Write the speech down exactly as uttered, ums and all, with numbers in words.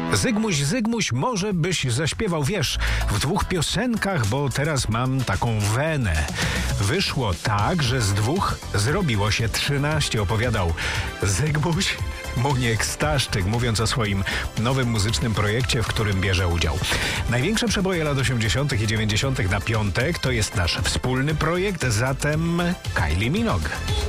Zygmuś, Zygmuś, może byś zaśpiewał, wiesz, w dwóch piosenkach, bo teraz mam taką wenę. Wyszło tak, że z dwóch zrobiło się trzynaście, opowiadał Zygmuś Muniek Staszczyk, mówiąc o swoim nowym muzycznym projekcie, w którym bierze udział. Największe przeboje lat osiemdziesiątych i dziewięćdziesiątych na piątek to jest nasz wspólny projekt, zatem Kylie Minogue.